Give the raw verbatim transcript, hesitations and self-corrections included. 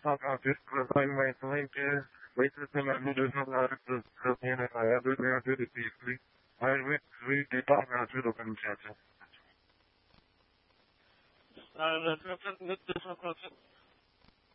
acest crătain mai înainte, vai să se mai lude nu are să fie aia de aia de tipli. Ai vei vei de parte acelo că nu ceea ce. Dar, nu te fac